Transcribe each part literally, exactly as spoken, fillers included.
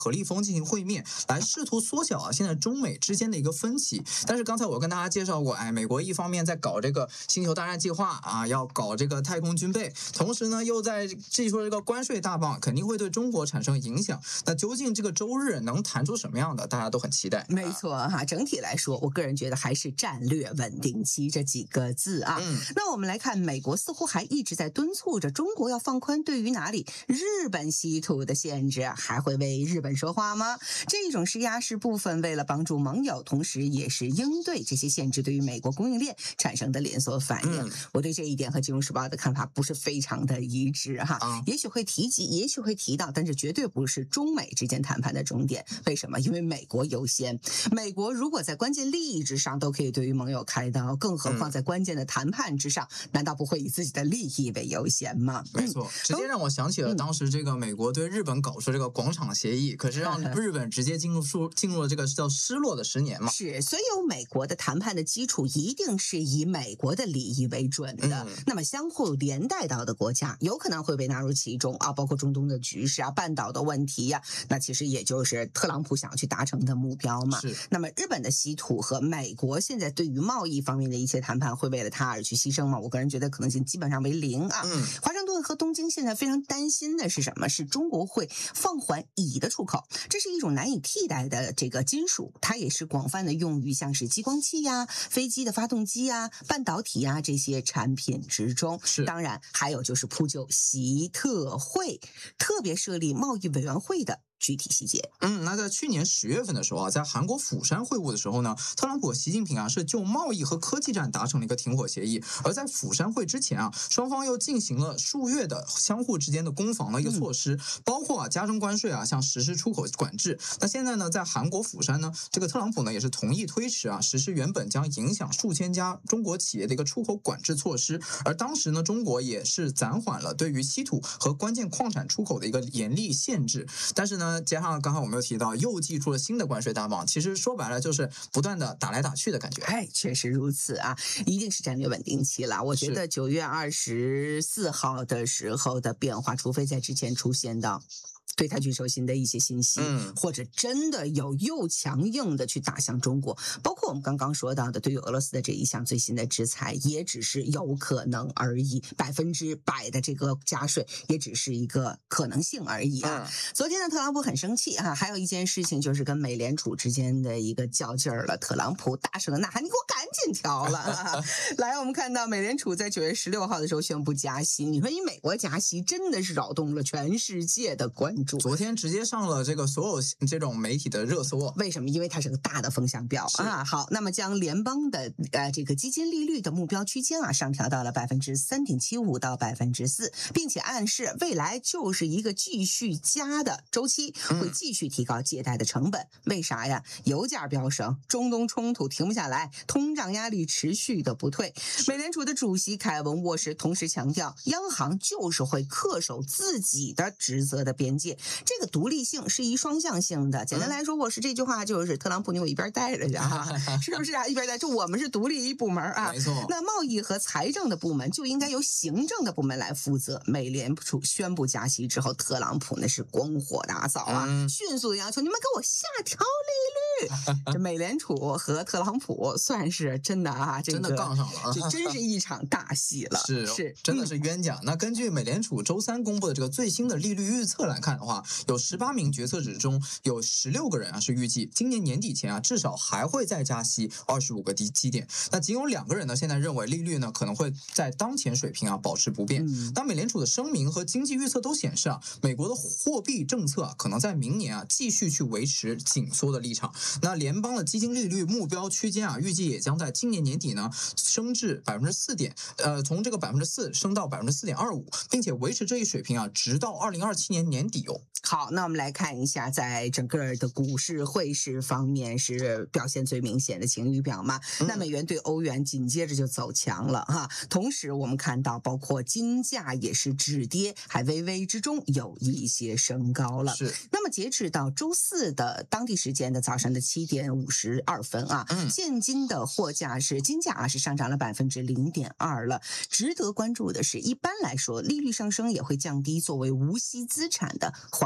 何立峰进行会面，来试图缩小啊现在中美之间的一个分歧。但是刚才我跟大家介绍过，哎，美国一方面在搞这个星球大战计划啊，要搞这个太空军备，同时呢又在寄出这个关税大棒，肯定会对中国产生影响。那究竟这个周日能谈出什么样的，大家都很期待。 没错哈，整体来说，我个人觉得还是战略稳定期这几个字啊。嗯，那我们来看，美国似乎还一直在敦促着中国要放宽对于哪里日本稀土的限制，还会为日本说话吗？这种施压是部分为了帮助盟友，同时也是应对这些限制对于美国供应链产生的连锁反应。嗯、我对这一点和《金融时报》的看法不是非常的一致哈，啊、也许会提及，也许会提到，但是绝对不是中美之间谈判的终点。为什么？因为美国优先。美国如果在关键利益之上都可以对于盟友开刀，更何况在关键的谈判之上，嗯、难道不会以自己的利益为优先吗？ 没错，直接让我想起了当时这个美国对日本搞出这个广场协议，可是让日本直接进入进入了这个叫失落的十年嘛。 是，所有美国的谈判的基础一定是以美国的利益为准的，嗯、那么相互连带到的国家有可能会被纳入其中啊，包括中东的局势啊、半岛的问题呀、啊，那其实也就是特朗普想要去达成的目标嘛。是，那么日本的稀土和美国现在对于贸易方面的一切谈判会为了它而去牺牲吗？我个人觉得可能性基本上为零啊。嗯，华盛顿和东京现在非常担心的是什么？是中国会放缓乙的出口，这是一种难以替代的这个金属，它也是广泛的用于像是激光器呀、飞机的发动机呀、半导体呀这些产品之中。是，当然还有就是铺就习特会特别设立贸易委员会的具体细节。 嗯，那在去年十月份的时候啊，在韩国釜山会晤的时候呢，特朗普和习近平啊是就贸易和科技战达成了一个停火协议。而在釜山会之前啊，双方又进行了数月的相互之间的攻防的一个措施，嗯、包括啊加征关税啊，像实施出口管制。那现在呢，在韩国釜山呢，这个特朗普呢也是同意推迟啊实施原本将影响数千家中国企业的一个出口管制措施。而当时呢，中国也是暂缓了对于稀土和关键矿产出口的一个严厉限制。但是呢，加上刚才我们又提到，又祭出了新的关税大棒，其实说白了就是不断的打来打去的感觉。 哎，确实如此啊，一定是战略稳定期了。我觉得九月二十四号的时候的变化，除非在之前出现到对他举手心的一些信息，嗯，或者真的有又强硬的去打向中国，包括我们刚刚说到的对于俄罗斯的这一项最新的制裁，也只是有可能而已，百分之百的这个加税也只是一个可能性而已啊。嗯、昨天呢，特朗普很生气啊，还有一件事情就是跟美联储之间的一个较劲儿了，特朗普大声的呐喊：“你给我赶紧调了！”啊、来，我们看到美联储在九月十六号的时候宣布加息，你说以美国加息真的是扰动了全世界的关注。 昨天直接上了这个所有这种媒体的热搜， 为什么？因为它是个大的风向标啊。好，那么将联邦的呃这个基金利率的目标区间啊上调到了百分之三点七五到百分之四，并且暗示未来就是一个继续加的周期，会继续提高借贷的成本。嗯、为啥呀？油价飙升，中东冲突停不下来，通胀压力持续的不退。美联储的主席凯文沃什同时强调，央行就是会恪守自己的职责的边界。这个独立性是一双向性的。简单来说，我是这句话就是特朗普，你我一边带着去啊，是不是啊？一边带，就我们是独立一部门啊。 没错。 那贸易和财政的部门就应该由行政的部门来负责。美联储宣布加息之后，特朗普那是光火大扫啊，嗯、迅速的要求你们给我下调利率。这美联储和特朗普算是真的啊，这个、 真的杠上了， 这真是一场大戏了。 是是，真的是冤家。嗯、那根据美联储周三公布的这个最新的利率预测来看的话，有十八名决策者中有十六个人啊是预计今年年底前啊至少还会再加息二十五个基点。那仅有两个人呢现在认为利率呢可能会在当前水平啊保持不变。嗯、那美联储的声明和经济预测都显示啊，美国的货币政策啊可能在明年啊继续去维持紧缩的立场。那联邦的基金利率目标区间啊预计也将在今年年底呢升至百分之四点，呃从这个百分之四升到百分之四点二五，并且维持这一水平啊直到二零二七年年底哦。 好，那我们来看一下，在整个的股市、汇市方面是表现最明显的晴雨表嘛？嗯、那美元对欧元紧接着就走强了哈。同时，我们看到包括金价也是止跌，还微微之中有一些升高了。是。那么截止到周四的当地时间的早上的七点五十二分啊，嗯、现金的货价是金价啊是上涨了百分之零点二了。值得关注的是，一般来说，利率上升也会降低作为无息资产的黄。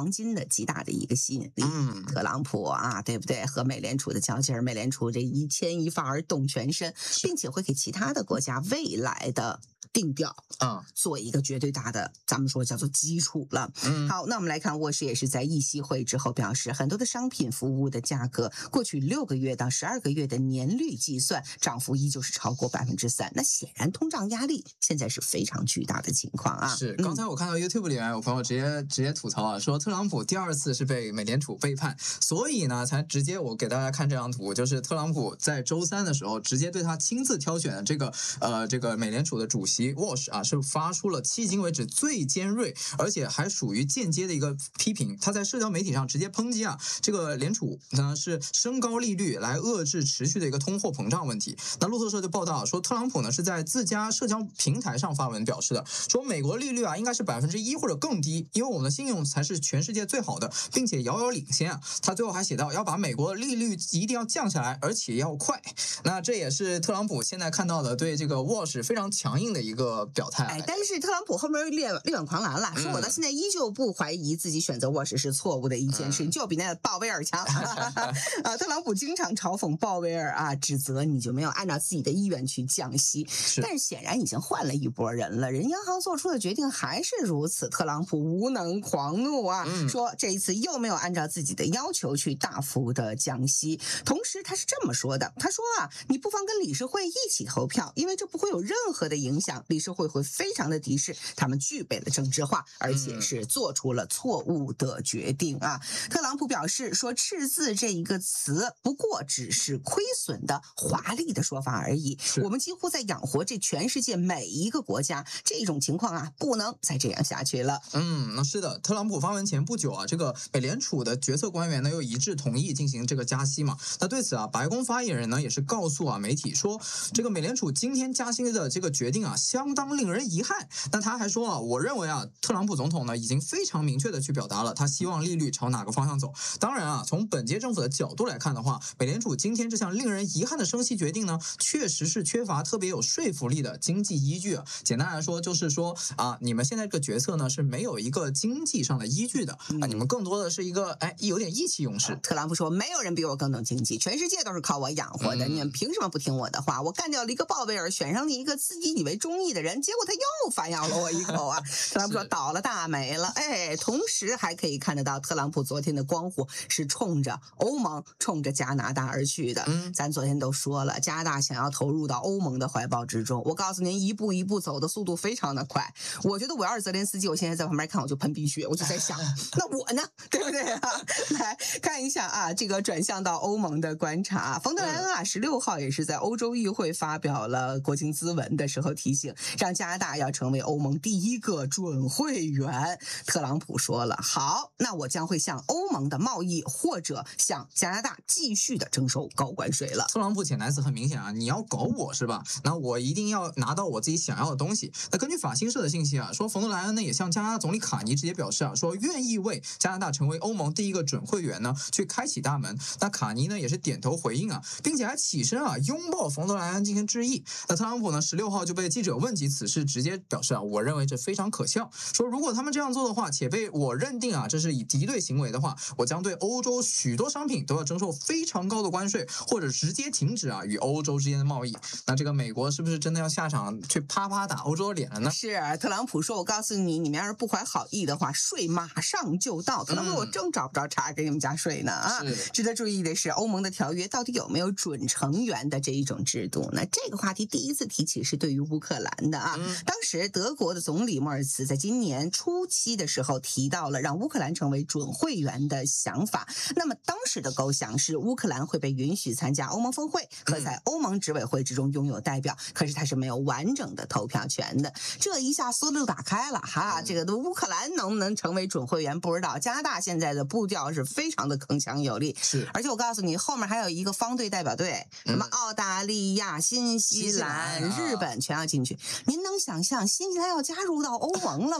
黄金的极大的一个吸引力。 嗯， 特朗普啊，对不对？和美联储的交劲儿，美联储这一牵一发而动全身，并且会给其他的国家未来的定调啊， 做一个绝对大的，咱们说叫做基础了。 嗯， 好，那我们来看，沃什也是在议息会之后表示，很多的商品服务的价格，过去六个月到十二个月的年率计算，涨幅依旧是超过百分之三。那显然，通胀压力现在是非常巨大的情况啊。 是，刚才我看到 YouTube 里面有朋友直接直接吐槽啊，说特朗普第二次是被美联储背叛，所以呢，才直接我给大家看这张图，就是特朗普在周三的时候，直接对他亲自挑选的这个呃这个美联储的主席 Walsh 啊，是发出了迄今为止最尖锐，而且还属于间接的一个批评。他在社交媒体上直接抨击啊，这个联储呢是升高利率来遏制持续的一个通货膨胀问题。那路透社就报道说，特朗普呢是在自家社交平台上发文表示的，说美国利率啊应该是百分之一或者更低，因为我们的信用才是全世界最好的，并且遥遥领先啊。他最后还写到，要把美国的利率一定要降下来，而且要快。那这也是特朗普现在看到的对这个沃什非常强硬的一个表态。 哎，但是特朗普后面又列列挽狂澜了，说我到现在依旧不怀疑自己选择沃什是错误的一件事情，就比那鲍威尔强。啊，特朗普经常嘲讽鲍威尔啊，指责你就没有按照自己的意愿去降息。但是显然已经换了一拨人了，人央行做出的决定还是如此。特朗普无能狂怒啊， 嗯、 说这一次又没有按照自己的要求去大幅的降息。同时他是这么说的，他说啊，你不妨跟理事会一起投票，因为这不会有任何的影响，理事会会非常的敌视，他们具备了政治化，而且是做出了错误的决定啊。嗯、特朗普表示说，赤字这一个词不过只是亏损的华丽的说法而已，我们几乎在养活这全世界每一个国家，这种情况啊，不能再这样下去了。 嗯，那是的，特朗普发文前不久啊，这个美联储的决策官员呢又一致同意进行这个加息嘛。那对此啊，白宫发言人呢也是告诉啊媒体说，这个美联储今天加息的这个决定啊，相当令人遗憾。那他还说啊，我认为啊，特朗普总统呢已经非常明确的去表达了他希望利率朝哪个方向走。当然啊，从本届政府的角度来看的话，美联储今天这项令人遗憾的升息决定呢，确实是缺乏特别有说服力的经济依据啊。简单来说就是说啊，你们现在这个决策呢是没有一个经济上的依据的啊，你们更多的是一个哎有点意气用事。 特朗普说，没有人比我更懂经济，全世界都是靠我养活的，嗯、你们凭什么不听我的话？我干掉了一个鲍威尔，选上了一个自己以为中意的人，结果他又反咬了我一口啊！特朗普说倒了大霉了，哎，同时还可以看得到，特朗普昨天的光谱是冲着欧盟、冲着加拿大而去的。嗯，咱昨天都说了，加拿大想要投入到欧盟的怀抱之中，我告诉您，一步一步走的速度非常的快。我觉得我要是泽连斯基，我现在在旁边看，我就喷鼻血，我就在想，那我呢，对不对啊？来看一下啊，这个转向到欧盟的观察，冯德莱恩啊，十六号也是在欧洲议会发表了国情咨文的时候提醒，让加拿大要成为欧盟第一个准会员。特朗普说了，好，那我将会向欧盟的贸易或者向加拿大继续的征收高关税了。 特朗普潜台词很明显啊，你要搞我是吧？那我一定要拿到我自己想要的东西。那根据法新社的信息啊，说冯德莱恩呢也向加拿大总理卡尼直接表示啊，说愿意为加拿大成为欧盟第一个准会员呢去开启大门。那卡尼呢也是点头回应啊，并且还起身啊拥抱冯德莱恩进行致意。那特朗普呢十六号就被记者问及此事，直接表示啊，我认为这非常可笑，说如果他们这样做的话，且被我认定啊这是以敌对行为的话，我将对欧洲许多商品都要征收非常高的关税，或者直接停止啊与欧洲之间的贸易。那这个美国是不是真的要下场去啪啪打欧洲的脸了呢？ 是，特朗普说，我告诉你，你们要是不怀好意的话，税马上就到。特朗普，我正找不着茬给你们加税呢啊！值得注意的是，欧盟的条约到底有没有准成员的这一种制度呢？这个话题第一次提起是对于乌克兰的啊。嗯、当时德国的总理默尔茨在今年初期的时候提到了让乌克兰成为准会员的想法。那么当时的构想是乌克兰会被允许参加欧盟峰会和在欧盟执委会之中拥有代表，嗯、可是它是没有完整的投票权的。这一下思路打开了哈，这个乌克兰能不能成为准会员不知道。加拿大现在的步调是非常的铿锵有力， 是， 而且我告诉你，后面还有一个方队代表队，嗯、什么澳大利亚、新西兰、 新西兰日本全要进去。您能想象新西兰要加入到欧盟了吗？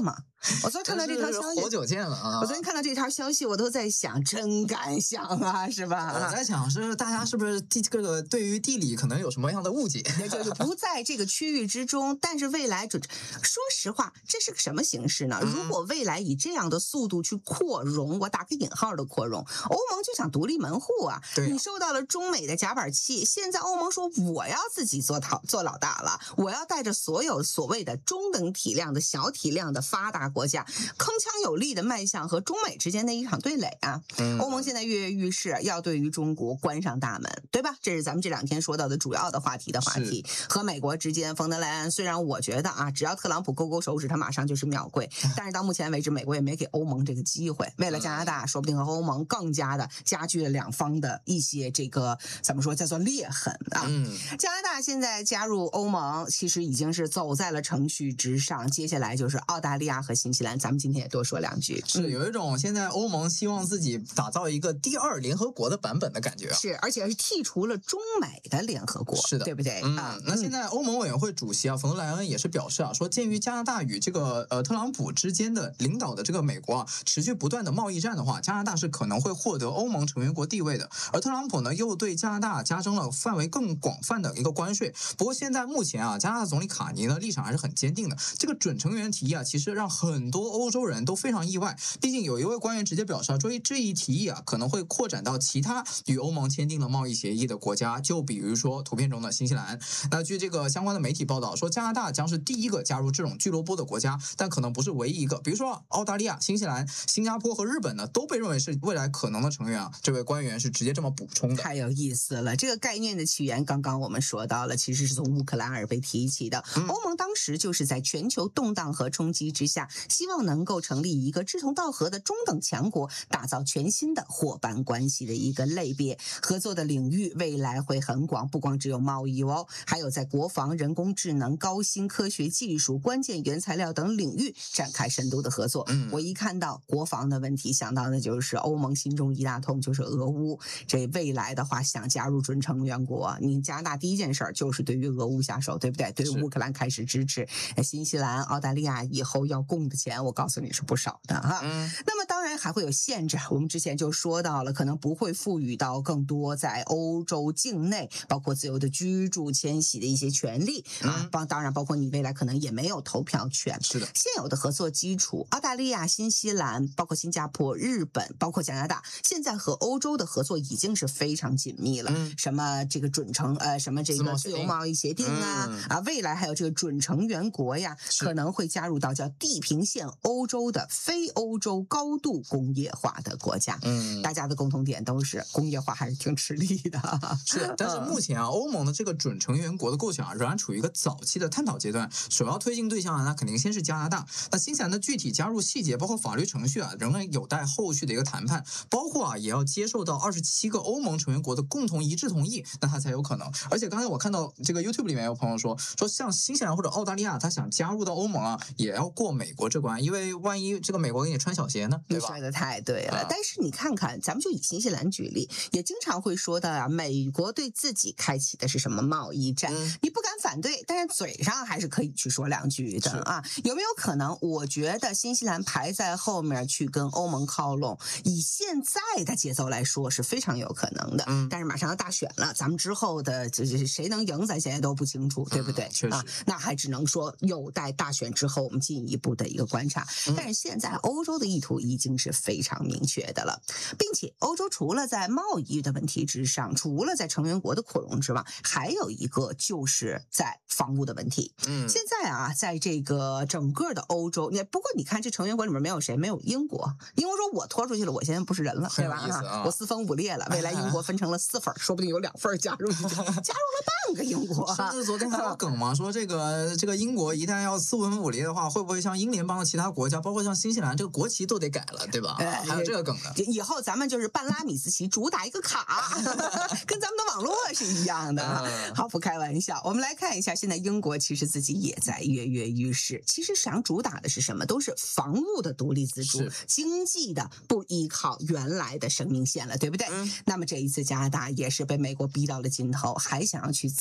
我昨天看到这条消息， 好久见了啊！ 我昨天看到这条消息，我都在想，真敢想啊，是吧？ 我在想是大家是不是地这个对于地理可能有什么样的误解？ 就是不在这个区域之中，但是未来准，说实话，这是个什么形式呢？如果未来以这样的速度去扩容，我打个引号的扩容，欧盟就想独立门户啊！ 对啊， 你受到了中美的夹板气，现在欧盟说我要自己做老做老大了，我要带着所有所谓的中等体量的小体量的发达国家，铿锵有力的迈向和中美之间的一场对垒啊！ 嗯、 欧盟现在跃跃欲试，要对于中国关上大门，对吧？这是咱们这两天说到的主要的话题的话题。和美国之间，冯德莱恩虽然我觉得啊，只要特朗普勾勾手指，他马上就是秒跪，但是到目前为止，美国也没给欧盟这个机会。为了加拿大，说不定和欧盟更加的加剧了两方的一些这个怎么说叫做裂痕啊。 嗯， 加拿大现在加入欧盟，其实已经是走在了程序之上，接下来就是澳大利亚和新西兰。咱们今天也多说两句， 是有一种现在欧盟希望自己打造一个第二联合国的版本的感觉啊。 是，而且是剔除了中美的联合国， 是的， 对不对？ 嗯， 啊， 那现在欧盟委员会主席啊，冯德莱恩也是表示啊，说鉴于加拿大与这个呃特朗普之间的领导的这个美国啊持续不断的贸易战的话，加拿大是可能会获得欧盟成员国地位的。而特朗普呢，又对加拿大加征了范围更广泛的一个关税。不过现在目前啊，加拿大总理卡尼呢立场还是很坚定的。这个准成员提议啊，其实让很多欧洲人都非常意外。毕竟有一位官员直接表示啊，说这一提议啊可能会扩展到其他与欧盟签订了贸易协议的国家，就比如说图片中的新西兰。那据这个相关的媒体报道说，加拿大将是第一个加入这种俱乐部的国家，但可能不是唯一一个。比如说澳大利亚、新西兰、新加坡和日本呢，都被认为是未来可能的成员啊。这位官员是直接这么补充的。 太有意思了，这个概念的起源，刚刚我们说到了，其实是从乌克兰而被提起的。 嗯、 欧盟当时就是在全球动荡和冲击之下，希望能够成立一个志同道合的中等强国，打造全新的伙伴关系的一个类别。合作的领域未来会很广，不光只有贸易哦，还有在国防、人工智能、高新科学技术、关键原材料等领域展开深度的合作。 嗯， 我一看到国防的问题，想到的就是欧盟心中一大痛，就是俄乌。这未来的话，想加入准成员国，你加拿大第一件事就是对于俄乌下手，对不对？对于乌克兰开始支持。新西兰、澳大利亚以后要供的钱，我告诉你是不少的哈。 嗯， 那么当然还会有限制，我们之前就说到了，可能不会赋予到更多在欧洲境内，包括自由的居住、迁徙的一些权利、嗯、啊。包当然包括你未来可能也没有投票权。 是的， 现有的合作基础，澳大利亚、新西兰，包括新加坡、日本，包括加拿大，现在和欧洲的合作已经是非常紧密了。嗯、什么这个准成呃，什么这个自由贸易协定啊、嗯、啊，未来还有这个准成员国呀，可能会加入到叫地平线欧洲的非欧洲高度工业化的国家。嗯，大家的共同点都是工业化还是挺吃力的。 是，但是目前啊，欧盟的这个准成员国的构想啊，仍然处于一个早期的探讨阶段。首要推进对象啊，那肯定先是加拿大。那新西兰的具体加入细节，包括法律程序啊，仍然有待后续的一个谈判。包括啊，也要接受到二十七个欧盟成员国的共同一致同意，那它才有可能。而且刚才我看到这个 YouTube 里面有朋友说，说像新西兰或者澳大利亚，他想加入到欧盟啊，也要过美国这关，因为万一这个美国给你穿小鞋呢，对吧？ 你说的太对了。 啊、 但是你看看，咱们就以新西兰举例，也经常会说到啊，美国对自己开启的是什么贸易战，嗯、你不敢反对，但是嘴上还是可以去说两句的啊。有没有可能？我觉得新西兰排在后面去跟欧盟靠拢，以现在的节奏来说是非常有可能的。嗯，但是马上要大选了，咱们之后的这这谁能赢，咱现在都不清楚，对不对？ 嗯、确实啊，那还只能说有待大选之后我们进一步的一个观察。嗯、但是现在欧洲的意图已经是非常明确的了，并且欧洲除了在贸易的问题之上，除了在成员国的扩容之外，还有一个就是在防务的问题。嗯，现在啊，在这个整个的欧洲，你不过你看这成员国里面没有谁，没有英国。英国说我拖出去了，我现在不是人了，对吧？ 啊、 我四分五裂了，未来英国分成了四份，说不定有两份加入，加入了半个英国。 甚至昨天还有梗嘛，说这个这个英国一旦要四分五裂的话，会不会像英联邦的其他国家，包括像新西兰，这个国旗都得改了，对吧？呃、还有这个梗的。 以后咱们就是半拉米斯旗，主打一个卡，跟咱们的网络是一样的。好，不开玩笑。我们来看一下，现在英国其实自己也在跃跃欲试。其实想主打的是什么？都是防务的独立自主，经济的不依靠原来的生命线了，对不对？嗯、那么这一次加拿大也是被美国逼到了尽头，还想要去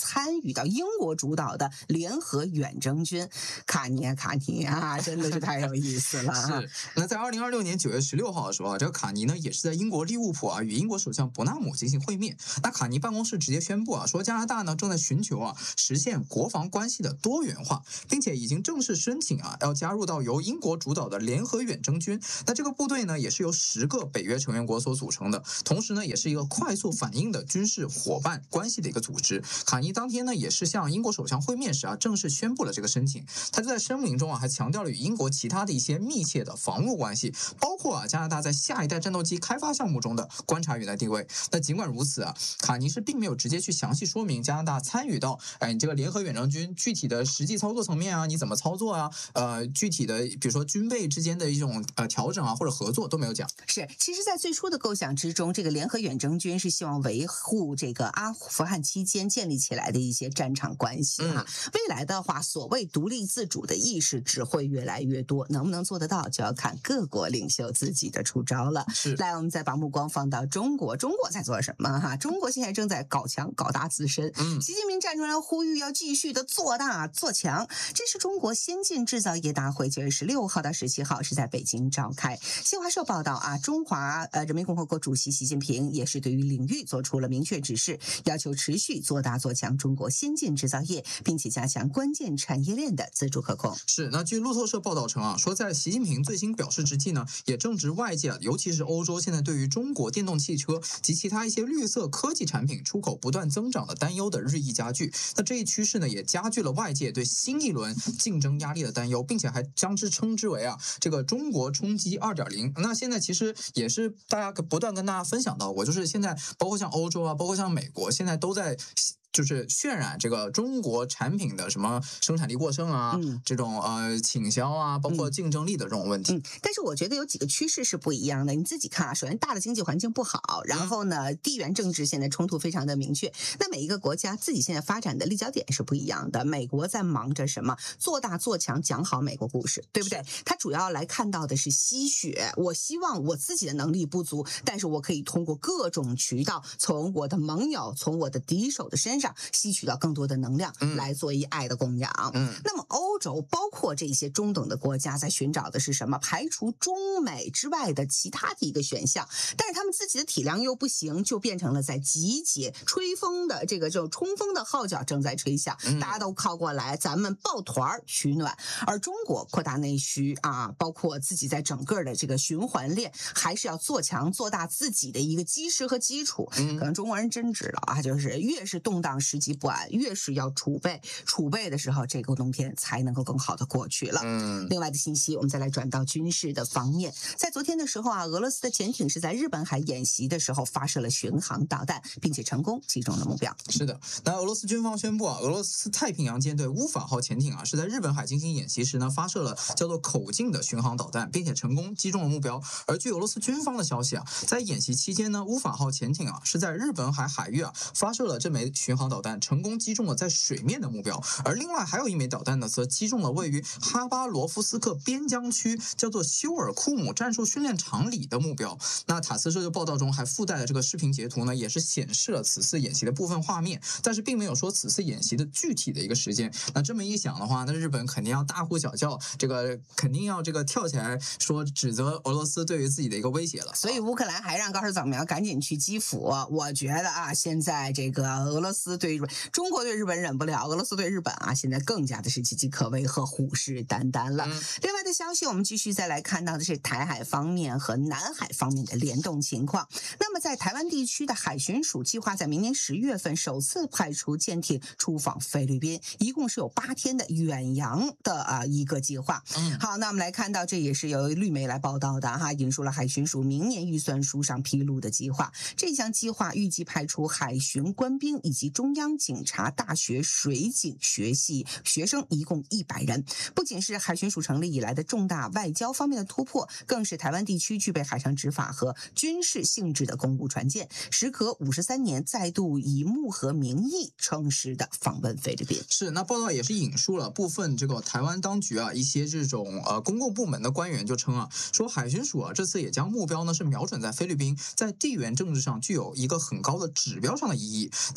参与到英国主导的联合远征军。卡尼啊，卡尼啊，真的是太有意思了啊！ 是。那在二零二六年九月十六号的时候啊，这个卡尼呢也是在英国利物浦啊与英国首相伯纳姆进行会面。那卡尼办公室直接宣布啊，说加拿大呢正在寻求啊实现国防关系的多元化，并且已经正式申请啊要加入到由英国主导的联合远征军。那这个部队呢也是由十个北约成员国所组成的，同时呢也是一个快速反应的军事伙伴关系的一个组织。卡尼当天呢也是向英国首相会面时啊正式宣布了这个申请。他就在声明中啊还强调了与英国其他的一些密切的防务关系，包括啊加拿大在下一代战斗机开发项目中的观察员的地位。那尽管如此啊，卡尼是并没有直接去详细说明加拿大参与到哎你这个联合远征军具体的实际操作层面啊，你怎么操作啊，呃具体的比如说军备之间的一种呃调整啊或者合作都没有讲。 是，其实在最初的构想之中，这个联合远征军是希望维护这个阿富汗期间建立起来的一些战场关系啊。嗯、未来的话，所谓独立自主的意识只会越来越多，能不能做得到，就要看各国领袖自己的出招了。 是， 来，我们再把目光放到中国，中国在做什么哈？中国现在正在搞强、搞大自身。嗯，习近平站出来呼吁要继续的做大做强。这是中国先进制造业大会九月十六号到十七号是在北京召开。新华社报道啊，中华呃人民共和国主席习近平也是对于领域做出了明确指示，要求持续做大做强中国先进制造业，并且加强关键产业链的自主可控。 是，那据路透社报道称啊，说在习近平最新表示之际呢，也正值外界，尤其是欧洲现在对于中国电动汽车及其他一些绿色科技产品出口不断增长的担忧的日益加剧。那这一趋势呢，也加剧了外界对新一轮竞争压力的担忧，并且还将之称之为啊这个中国冲击 二点零。那现在其实也是大家不断跟大家分享到过，就是现在包括像欧洲啊，包括像美国，现在都在就是渲染这个中国产品的什么生产力过剩啊，嗯、这种呃倾销啊，包括竞争力的这种问题。 嗯，但是我觉得有几个趋势是不一样的。你自己看啊，首先大的经济环境不好，然后呢，地缘政治现在冲突非常的明确。那每一个国家自己现在发展的立脚点是不一样的。美国在忙着什么？做大做强，讲好美国故事，对不对？它主要来看到的是吸血。我希望我自己的能力不足，但是我可以通过各种渠道，从我的盟友，从我的敌手的身上。吸取到更多的能量来做一爱的供养。嗯，那么欧洲包括这些中等的国家在寻找的是什么？排除中美之外的其他的一个选项，但是他们自己的体量又不行，就变成了在集结吹风的这个就冲锋的号角正在吹响，大家都靠过来，咱们抱团取暖。而中国扩大内需啊，包括自己在整个的这个循环链，还是要做强做大自己的一个基石和基础。嗯，可能中国人真知道啊，就是越是动荡时机不安，越是要储备，储备的时候，这个冬天才能够更好的过去了。嗯，另外的信息，我们再来转到军事的方面。在昨天的时候啊，俄罗斯的潜艇是在日本海演习的时候发射了巡航导弹，并且成功击中了目标。 是的，那俄罗斯军方宣布啊，俄罗斯太平洋舰队乌法号潜艇啊是在日本海进行演习时呢，发射了叫做口径的巡航导弹，并且成功击中了目标。而据俄罗斯军方的消息啊，在演习期间呢，乌法号潜艇啊是在日本海海域啊发射了这枚巡航导弹，成功击中了在水面的目标。而另外还有一枚导弹呢，则击中了位于哈巴罗夫斯克边疆区叫做休尔库姆战术训练场里的目标。那塔斯社的报道中还附带了这个视频截图呢，也是显示了此次演习的部分画面，但是并没有说此次演习的具体的一个时间。那这么一想的话，那日本肯定要大呼小叫，这个肯定要这个跳起来说指责俄罗斯对于自己的一个威胁了。 所以乌克兰还让高市怎么样，赶紧去基辅。我觉得啊，现在这个俄罗斯对日本，中国对日本忍不了，俄罗斯对日本啊，现在更加的是岌岌可危和虎视眈眈了。嗯、另外的消息，我们继续再来看到的是台海方面和南海方面的联动情况。那么在台湾地区的海巡署计划在明年十月份首次派出舰艇出访菲律宾，一共是有八天的远洋的啊一个计划。嗯，好，那我们来看到，这也是由绿媒来报道的哈，引述了海巡署明年预算书上披露的计划。这项计划预计派出海巡官兵以及中央警察大学水警学系学生，一共一百人。不仅是海巡署成立以来的重大外交方面的突破，更是台湾地区具备海上执法和军事性质的公务船舰，时隔五十三年再度以幕和名义称师的访问菲律宾。 是，那报道也是引述了部分这个台湾当局啊一些这种呃公共部门的官员就称啊，说海巡署啊这次也将目标呢是瞄准在菲律宾，在地缘政治上具有一个很高的指标上的意义。那台湾地区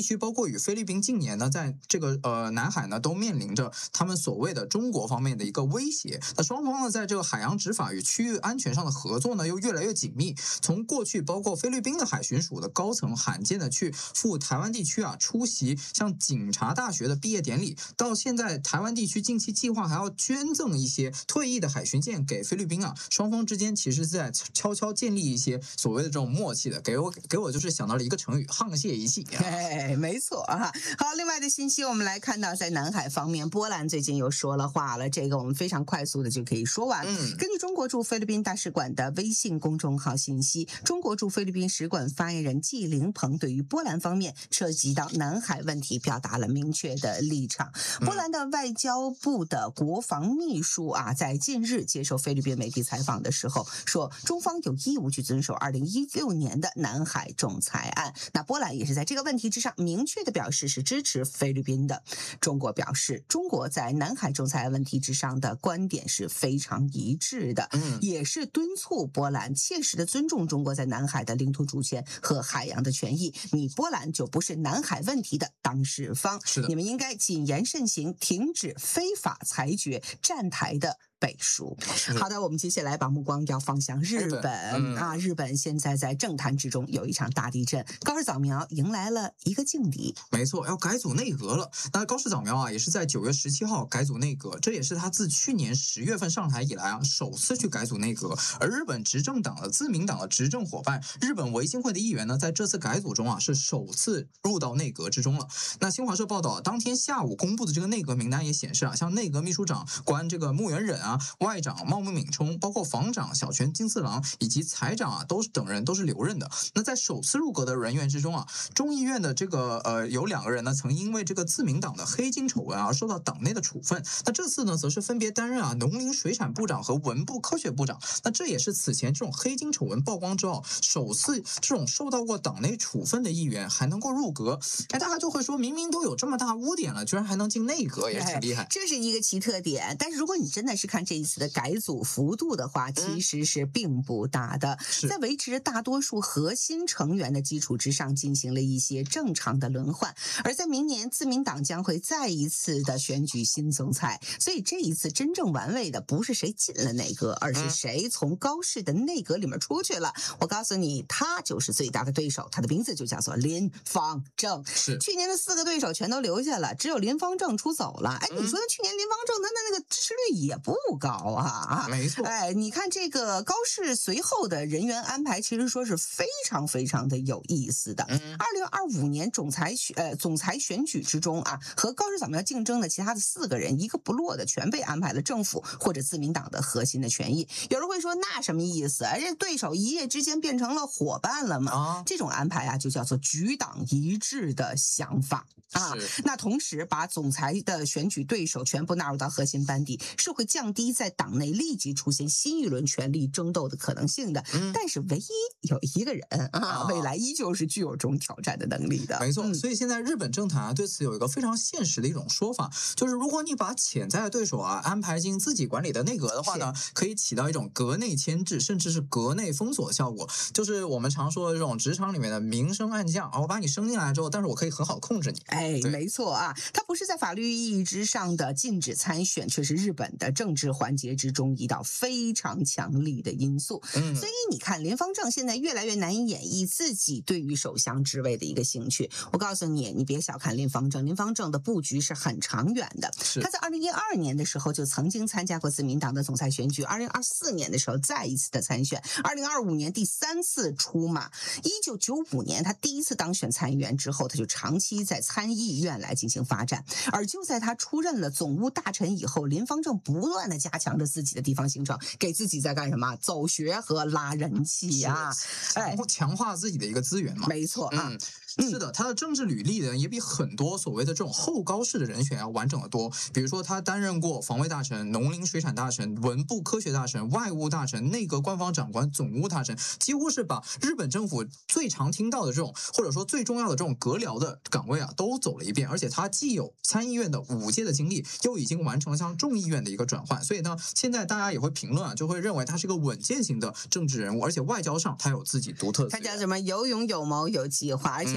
区包括与菲律宾近年呢，在这个呃南海呢都面临着他们所谓的中国方面的一个威胁。那双方呢在这个海洋执法与区域安全上的合作呢又越来越紧密。从过去包括菲律宾的海巡署的高层罕见的去赴台湾地区啊出席像警察大学的毕业典礼，到现在台湾地区近期计划还要捐赠一些退役的海巡舰给菲律宾啊，双方之间其实是在悄悄建立一些所谓的这种默契的。给我给我就是想到了一个成语，沆瀣一气。 哎，没错啊。好，另外的信息我们来看到，在南海方面，波兰最近又说了话了，这个我们非常快速的就可以说完。 嗯， 根据中国驻菲律宾大使馆的微信公众号信息，中国驻菲律宾使馆发言人季凌鹏对于波兰方面涉及到南海问题表达了明确的立场。波兰的外交部的国防秘书啊，在近日接受菲律宾媒体采访的时候说，中方有义务去遵守二零一六年的南海仲裁案。那波兰也是在这个问题之上明确的表示是支持菲律宾的。中国表示，中国在南海仲裁问题之上的观点是非常一致的，也是敦促波兰切实的尊重中国在南海的领土主权和海洋的权益。你波兰就不是南海问题的当事方， 是的， 你们应该谨言慎行，停止非法裁决，站台的背书。好的，我们接下来把目光要放向日本, 日本、嗯、啊！日本现在在政坛之中有一场大地震，高市早苗迎来了一个劲敌。 没错，要改组内阁了。那高市早苗啊，也是在九月十七号改组内阁，这也是他自去年十月份上台以来啊，首次去改组内阁。而日本执政党的自民党的执政伙伴日本维新会的议员呢，在这次改组中啊，是首次入到内阁之中了。那新华社报道，当天下午公布的这个内阁名单也显示啊，像内阁秘书长官这个木原忍啊。外长茂木敏充，包括防长小泉金四郎以及财长啊，都是等人都是留任的。那在首次入阁的人员之中啊，众议院的这个呃有两个人呢，曾因为这个自民党的黑金丑闻而受到党内的处分。那这次呢，则是分别担任啊农林水产部长和文部科学部长。那这也是此前这种黑金丑闻曝光之后，首次这种受到过党内处分的议员还能够入阁。哎，大家就会说，明明都有这么大污点了，居然还能进内阁，也是挺厉害。 这是一个奇特点。但是如果你真的是看这一次的改组幅度的话，其实是并不大的，在维持大多数核心成员的基础之上，进行了一些正常的轮换。而在明年，自民党将会再一次的选举新总裁，所以这一次真正完位的不是谁进了内阁，而是谁从高市的内阁里面出去了。我告诉你，他就是最大的对手，他的名字就叫做林芳正。 是去年的四个对手全都留下了，只有林芳正出走了。哎，你说去年林芳正他的那个支持率也不高啊。 没错， 哎，你看这个高市随后的人员安排，其实说是非常非常的有意思的。二零二五年总裁选呃总裁选举之中啊，和高市早苗竞争的其他的四个人，一个不落的全被安排了政府或者自民党的核心的权益。有人会说，那什么意思？而且对手一夜之间变成了伙伴了吗？啊、这种安排啊，就叫做举党一致的想法啊。那同时把总裁的选举对手全部纳入到核心班底，是会降低在党内立即出现新一轮权力争斗的可能性的。嗯、但是唯一有一个人啊，啊未来依旧是具有这种挑战的能力的。 没错，嗯、所以现在日本政坛啊对此有一个非常现实的一种说法，就是如果你把潜在的对手啊安排进自己管理的内阁的话呢，可以起到一种阁内牵制，甚至是阁内封锁的效果。就是我们常说的这种职场里面的明升暗降啊，我把你升进来之后，但是我可以很好控制你。 哎，没错啊，它不是在法律意义之上的禁止参选，却是日本的政治环节之中一道非常强力的因素。嗯，所以你看林芳正现在越来越难以演绎自己对于首相职位的一个兴趣。我告诉你，你别小看林芳正，林芳正的布局是很长远的。他在二零一二年的时候就曾经参加过自民党的总裁选举，二零二四年的时候再一次的参选，二零二五年第三次出马，一九九五年他第一次当选参议员之后，他就长期在参议院来进行发展。而就在他出任了总务大臣以后，林芳正不断的加强着自己的地方行程，给自己在干什么？走学和拉人气啊！ 哎，强化自己的一个资源嘛。 没错啊。 嗯，是的，他的政治履历呢也比很多所谓的这种后高式的人选要完整的多。比如说，他担任过防卫大臣、农林水产大臣、文部科学大臣、外务大臣、内阁官房长官、总务大臣，几乎是把日本政府最常听到的这种或者说最重要的这种阁僚的岗位啊都走了一遍。而且他既有参议院的五届的经历，又已经完成了像众议院的一个转换。所以呢，现在大家也会评论啊，就会认为他是个稳健型的政治人物，而且外交上他有自己独特的。 他叫什么？有勇有谋有计划，而且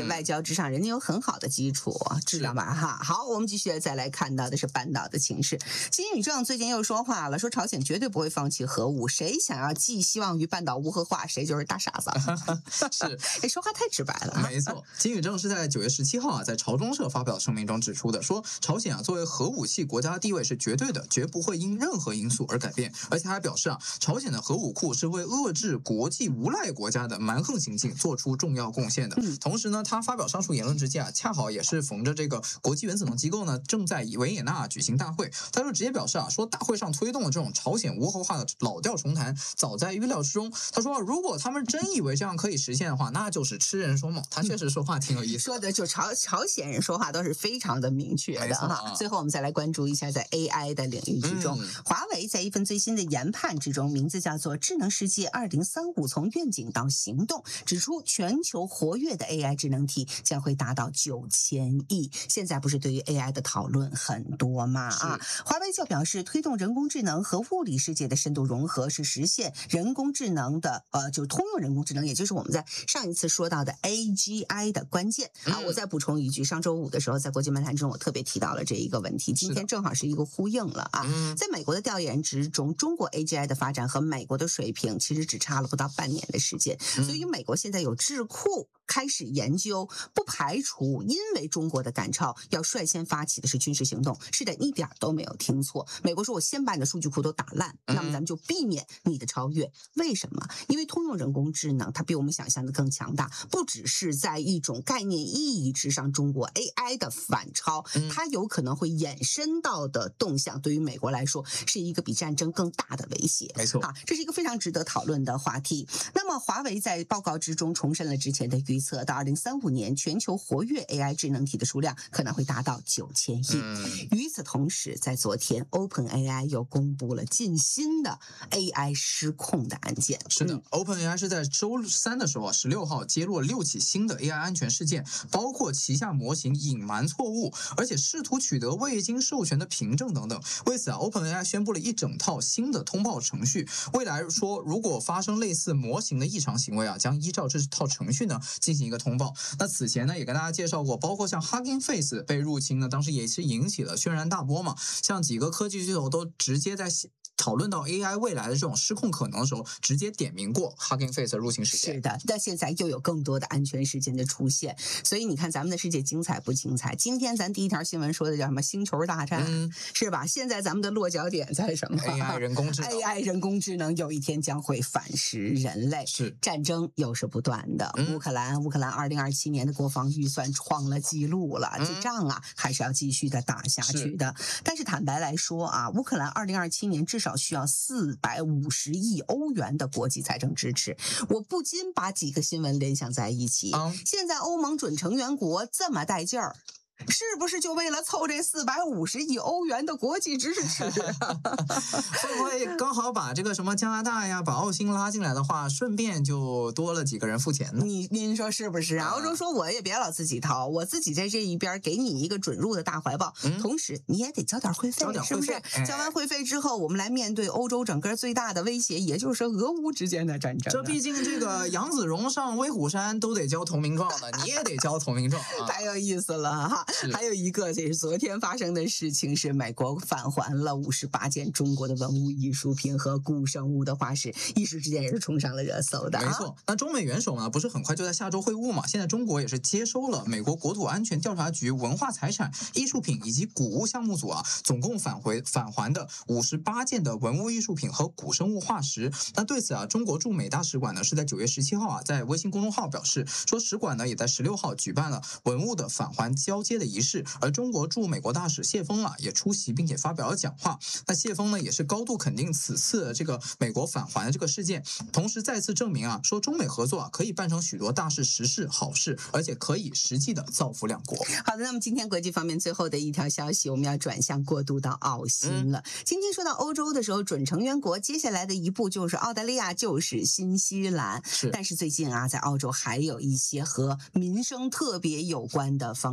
是外交之上，人家有很好的基础，知道吧？哈，好，我们继续再来看到的是半岛的情势。金宇正最近又说话了，说朝鲜绝对不会放弃核武，谁想要寄希望于半岛无核化，谁就是大傻子。 是， 哎，说话太直白了。 没错，金宇正是在九月十七号啊，在朝中社发表声明中指出的，说朝鲜啊作为核武器国家地位是绝对的，绝不会因任何因素而改变，而且还表示啊，朝鲜的核武库是为遏制国际无赖国家的蛮横行径做出重要贡献的。 嗯、 同时呢，他发表上述言论之际啊，恰好也是逢着这个国际原子能机构呢正在维也纳举行大会，他就直接表示啊，说大会上推动的这种朝鲜无核化的老调重弹，早在预料之中。他说，如果他们真以为这样可以实现的话，那就是痴人说梦。他确实说话挺有意思的， 说的就朝朝鲜人说话都是非常的明确的哈。啊、最后我们再来关注一下在 A I 的领域之中，嗯、华为在一份最新的研判之中，名字叫做《智能世界二零三五：从愿景到行动》，指出全球活跃的 A I 智能体将会达到九千亿。现在不是对于 A I 的讨论很多吗？啊，华为就表示，推动人工智能和物理世界的深度融合是实现人工智能的呃，就通用人工智能，也就是我们在上一次说到的 A G I 的关键。啊，我再补充一句，上周五的时候在国际漫谈中我特别提到了这一个问题，今天正好是一个呼应了啊。在美国的调研之中，中国 A G I 的发展和美国的水平其实只差了不到半年的时间，所以美国现在有智库开始研究，不排除因为中国的赶超要率先发起的是军事行动。是的，一点都没有听错。美国说我先把你的数据库都打烂，那么咱们就避免你的超越。为什么？因为通用人工智能它比我们想象的更强大，不只是在一种概念意义之上，中国 A I 的反超，它有可能会衍生到的动向，对于美国来说是一个比战争更大的威胁。 没错啊，这是一个非常值得讨论的话题。那么华为在报告之中重申了之前的预测，到二零三五年全球活跃 A I 智能体的数量可能会达到九千亿。嗯、与此同时，在昨天 OpenAI 又公布了近新的 A I 失控的案件。 是的、嗯、，OpenAI 是在周三的时候啊，十六号揭露了六起新的 A I 安全事件，包括旗下模型隐瞒错误，而且试图取得未经授权的凭证等等。为此啊 ，OpenAI 宣布了一整套新的通报程序。未来说，如果发生类似模型的异常行为啊，将依照这套程序呢进行一个通报。那此前呢，也跟大家介绍过，包括像 Hugging Face 被入侵呢，当时也是引起了轩然大波嘛。像几个科技巨头都直接在讨论到 A I 未来的这种失控可能的时候，直接点名过 Hugging Face 的入侵事件。 是的，但现在又有更多的安全事件的出现，所以你看咱们的世界精彩不精彩？今天咱第一条新闻说的叫什么？星球大战，嗯、是吧？现在咱们的落脚点在什么 ？A I 人工智能 ，A I 人工智能有一天将会反噬人类。 是， 战争又是不断的。嗯、乌克兰，乌克兰二零二七年的国防预算创了纪录了，这仗啊还是要继续的打下去的。是，但是坦白来说啊，乌克兰二零二七年至少需要四百五十亿欧元的国际财政支持。我不禁把几个新闻联想在一起。嗯、现在欧盟准成员国这么带劲儿，是不是就为了凑这四百五十亿欧元的国际支持？ 会不会刚好把这个什么加拿大呀，把澳新拉进来的话，顺便就多了几个人付钱呢？ 你您说是不是啊？欧洲说我也别老自己掏，我自己在这一边给你一个准入的大怀抱，嗯、同时你也得交点会费，是不是？哎、交完会费之后，我们来面对欧洲整个最大的威胁，也就是俄乌之间的战争。 这毕竟这个杨子荣上威虎山都得交投名状的，你也得交投名状啊！ 太有意思了哈！还有一个，这是昨天发生的事情，是美国返还了五十八件中国的文物艺术品和古生物的化石，一时之间也是冲上了热搜的、啊。 没错，那中美元首呢，不是很快就在下周会晤嘛？现在中国也是接收了美国国土安全调查局文化财产、艺术品以及古物项目组啊，总共返回返还的五十八件的文物艺术品和古生物化石。那对此啊，中国驻美大使馆呢是在九月十七号啊，在微信公众号表示说，使馆呢也在十六号举办了文物的返还交接的仪式。而中国驻美国大使谢锋啊也出席并且发表了讲话。那谢锋呢也是高度肯定此次这个美国返还的这个事件，同时再次证明啊说中美合作啊可以办成许多大事、实事、好事，而且可以实际的造福两国。 好的，那么今天国际方面最后的一条消息，我们要转向过渡到澳新了。嗯、今天说到欧洲的时候，准成员国接下来的一步就是澳大利亚，就是新西兰。是，但是最近啊，在澳洲还有一些和民生特别有关的方向。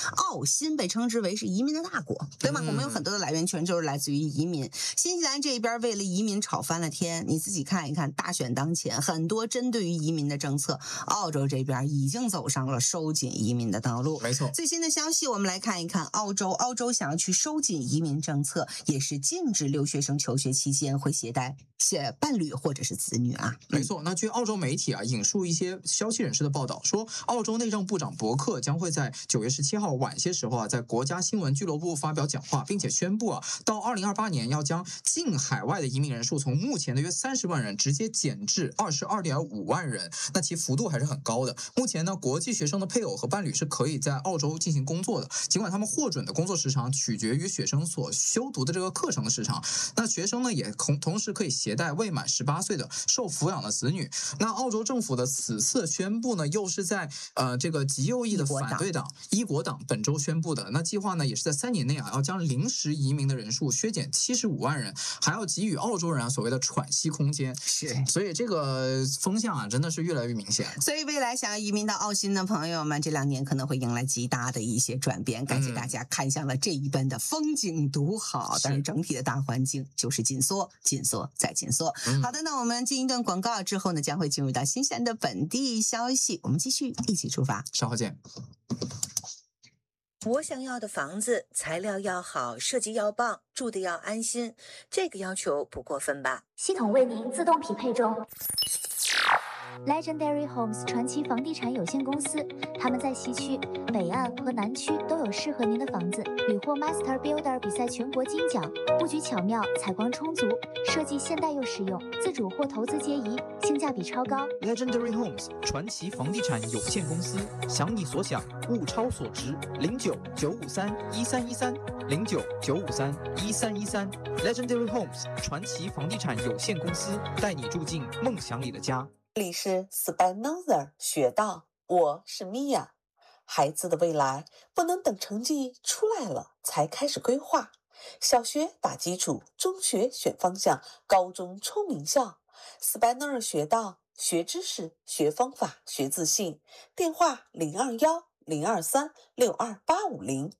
澳新被称之为是移民的大国，对吗？嗯、我们有很多的来源全就是来自于移民。新西兰这边为了移民吵翻了天，你自己看一看，大选当前，很多针对于移民的政策，澳洲这边已经走上了收紧移民的道路。 没错， 最新的消息我们来看一看，澳洲，澳洲想要去收紧移民政策，也是禁止留学生求学期间会携带携伴侣或者是子女啊。 没错，那据澳洲媒体啊引述一些消息人士的报道说，澳洲内政部长伯克将会在九月十七号晚些时候啊，在国家新闻俱乐部发表讲话，并且宣布啊，到二零二八年要将境海外的移民人数从目前的约三十万人直接减至二十二点五万人，那其幅度还是很高的。目前呢，国际学生的配偶和伴侣是可以在澳洲进行工作的，尽管他们获准的工作时长取决于学生所修读的这个课程的时长。那学生呢，也同同时可以携带未满十八岁的受抚养的子女。那澳洲政府的此次宣布呢，又是在呃这个极右翼的反对党伊国党本周宣布的。那计划呢，也是在三年内啊，要将临时移民的人数削减七十五万人，还要给予澳洲人啊所谓的喘息空间。 是， 所以这个风向啊，真的是越来越明显。 所以未来想要移民到澳新的朋友们，这两年可能会迎来极大的一些转变。感谢大家看向了这一边的风景独好，但是整体的大环境就是紧缩、紧缩再紧缩。嗯、好的，那我们进一段广告之后呢，将会进入到新西兰的本地消息。我们继续一起出发， 稍后见。 我想要的房子，材料要好，设计要棒，住的要安心，这个要求不过分吧？ 系统为您自动匹配中。Legendary Homes 传奇房地产有限公司，他们在西区、北岸和南区都有适合您的房子，屡获 Master Builder 比赛全国金奖，布局巧妙，采光充足，设计现代又实用，自主或投资皆宜，性价比超高。 Legendary Homes 传奇房地产有限公司，想你所想，物超所值。零九九五三一三一三零九九五三一三一三 Legendary Homes 传奇房地产有限公司，带你住进梦想里的家。 这里是 Spinoza 学到，我是 Mia。孩子的未来不能等成绩出来了才开始规划，小学打基础，中学选方向，高中冲名校。Spinoza 学到，学知识，学方法，学自信。电话零二幺零二三六二八五零。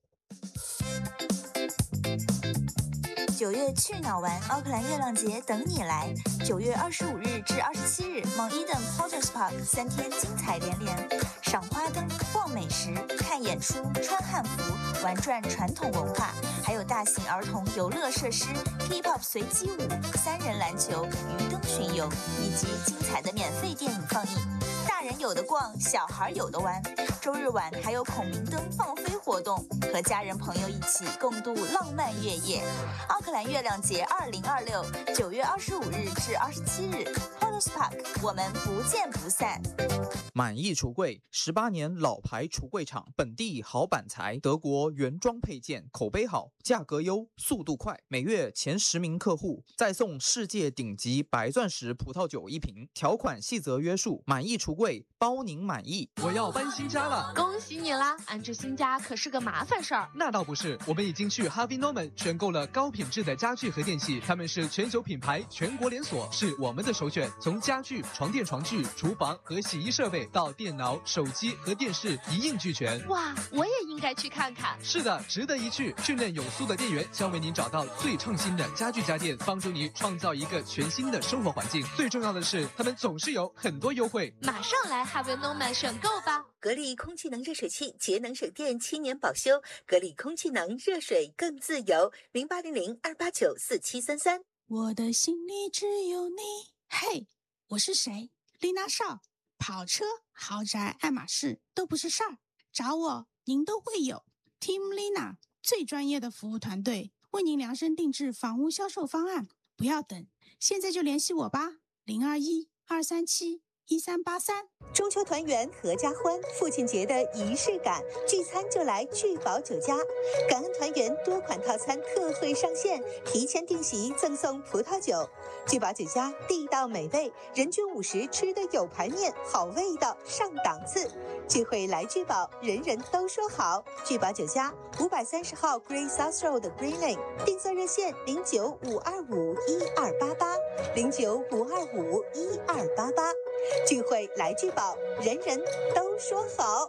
九月去哪玩？奥克兰月亮节等你来！九月二十五日至二十七日 ，Mount Eden Porters Park 三天精彩连连，赏花灯、逛美食、看演出、穿汉服、玩转传统文化，还有大型儿童游乐设施、Hip-Hop 随机舞、三人篮球、鱼灯巡游，以及精彩的免费电影放映。大人有的逛，小孩有的玩。周日晚还有孔明灯放飞活动，和家人朋友一起共度浪漫月夜。奥克兰月亮节二零二六，九月二十五日至二十七日 ，Porters Park， 我们不见不散。 满意橱柜，十八年老牌橱柜厂，本地好板材，德国原装配件，口碑好，价格优，速度快，每月前十名客户再送世界顶级白钻石葡萄酒一瓶，条款细则约束。满意橱柜，包您满意。 我要搬新家了， 恭喜你啦！安置新家可是个麻烦事儿。 那倒不是，我们已经去 Harvey Norman 选购了高品质的家具和电器，他们是全球品牌，全国连锁，是我们的首选。从家具、床垫、床具、厨房和洗衣设备到电脑、手机和电视一应俱全。 哇，我也应该去看看。 是的，值得一去。训练有素的店员将为您找到最创新的家具家电，帮助你创造一个全新的生活环境。最重要的是，他们总是有很多优惠。 马上来 Harvey Norman 选购吧！ 格力空气能热水器，节能省电，七年保修。格力空气能，热水更自由。零八零零二八九四七三三。 我的心里只有你。嘿，我是谁？丽娜少。跑车、豪宅、爱马仕都不是事儿，找我您都会有。Team Lina 最专业的服务团队，为您量身定制房屋销售方案。不要等，现在就联系我吧。零二一二三七一三八三。 中秋团圆合家欢，父亲节的仪式感，聚餐就来聚宝酒家。感恩团圆多款套餐特惠上线，提前订席赠送葡萄酒。聚宝酒家地道美味，人均五十吃的有排面，好味道上档次。聚会来聚宝，人人都说好。聚宝酒家五百三十号 Green South Road Green Lane， 订座热线零九五二五一二八八零九五二五一二八八。聚会来聚宝，人人都说好。